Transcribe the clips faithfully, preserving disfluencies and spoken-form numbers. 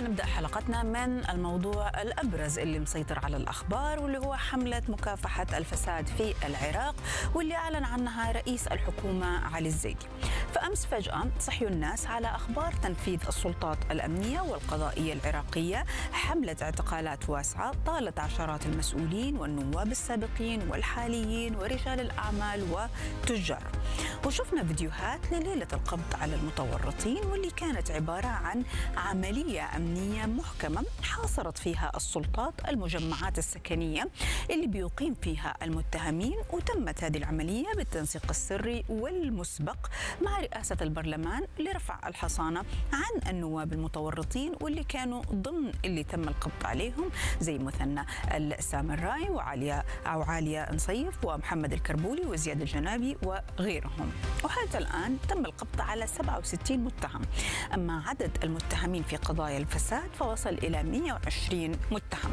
نبدأ حلقتنا من الموضوع الأبرز اللي مسيطر على الأخبار، واللي هو حملة مكافحة الفساد في العراق، واللي أعلن عنها رئيس الحكومة علي الزيدي. فأمس فجأة صحيوا الناس على أخبار تنفيذ السلطات الأمنية والقضائية العراقية حملة اعتقالات واسعة طالت عشرات المسؤولين والنواب السابقين والحاليين ورجال الأعمال وتجار. وشفنا فيديوهات لليلة القبض على المتورطين، واللي كانت عبارة عن عملية أمنية محكمة حاصرت فيها السلطات المجمعات السكنية اللي بيقيم فيها المتهمين. وتمت هذه العملية بالتنسيق السري والمسبق مع رئاسة البرلمان لرفع الحصانة عن النواب المتورطين واللي كانوا ضمن اللي تم القبض عليهم، زي مثنى السامراي وعالية أو عالية نصيف ومحمد الكربولي وزياد الجنابي وغيرهم. وحتى الآن تم القبض على سبعة وستين متهم، أما عدد المتهمين في قضايا الفساد فوصل إلى مئة وعشرين متهم.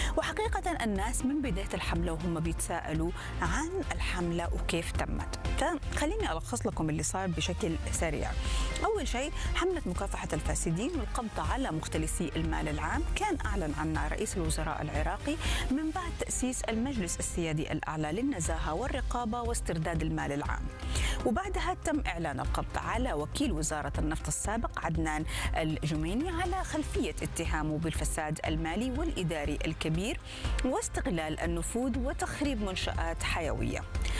وحقيقة الناس من بداية الحملة وهم بيتساءلوا عن الحملة وكيف تمت، فخليني ألخص لكم اللي صار بشكل سريع. أول شيء، حملة مكافحة الفاسدين والقبض على مختلسي المال العام كان أعلن عنها رئيس الوزراء العراقي من بعد تأسيس المجلس السيادي الأعلى للنزاهة والرقابة واسترداد المال العام. وبعدها تم إعلان القبض على وكيل وزارة النفط السابق عدنان الجميني على خلفية اتهامه بالفساد المالي والإداري الكبير واستغلال النفوذ وتخريب منشآت حيوية.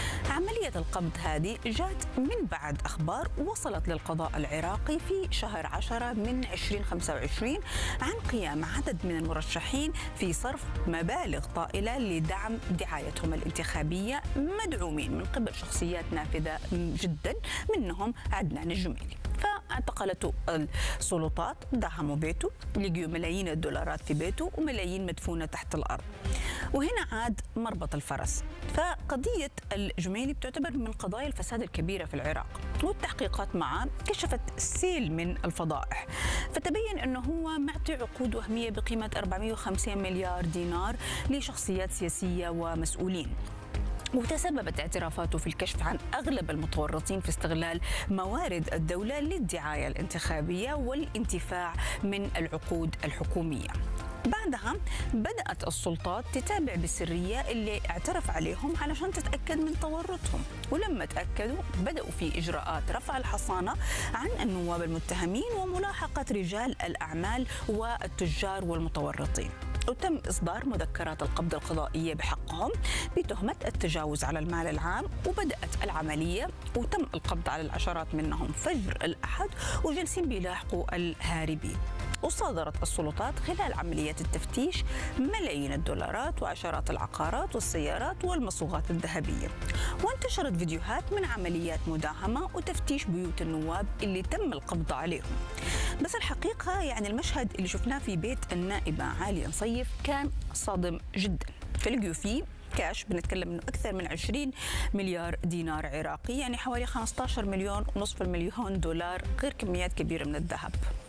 عملية القبض هذه جاءت من بعد أخبار وصلت للقضاء العراقي في شهر عشرة من ألفين وخمسة وعشرين عن قيام عدد من المرشحين في صرف مبالغ طائلة لدعم دعايتهم الانتخابية، مدعومين من قبل شخصيات نافذة جدا منهم عدنان الجميلي. فاعتقلته السلطات، دعموا بيته، لقيوا ملايين الدولارات في بيته وملايين مدفونة تحت الأرض. وهنا عاد مربط الفرس، فقضية الجميلي بتعتبر من قضايا الفساد الكبيرة في العراق، والتحقيقات معه كشفت سيل من الفضائح. فتبين أنه هو معطي عقود وهمية بقيمة أربعمئة وخمسين مليار دينار لشخصيات سياسية ومسؤولين. وتسببت اعترافاته في الكشف عن أغلب المتورطين في استغلال موارد الدولة للدعاية الانتخابية والانتفاع من العقود الحكومية. بعدها بدأت السلطات تتابع بسرية اللي اعترف عليهم علشان تتأكد من تورطهم، ولما تأكدوا بدأوا في إجراءات رفع الحصانة عن النواب المتهمين وملاحقة رجال الأعمال والتجار والمتورطين. وتم إصدار مذكرات القبض القضائية بحقهم بتهمة التجاوز على المال العام. وبدأت العملية وتم القبض على العشرات منهم فجر الأحد، وجالسين بيلاحقوا الهاربين. وصادرت السلطات خلال عملية التفتيش ملايين الدولارات وعشرات العقارات والسيارات والمصوغات الذهبية. وانتشرت فيديوهات من عمليات مداهمة وتفتيش بيوت النواب اللي تم القبض عليهم. بس الحقيقة يعني المشهد اللي شفناه في بيت النائبة عالية نصيف كان صادم جدا. فلقيوا فيه كاش، بنتكلم انه اكثر من عشرين مليار دينار عراقي، يعني حوالي خمسة عشر مليون ونصف المليون دولار، غير كميات كبيرة من الذهب.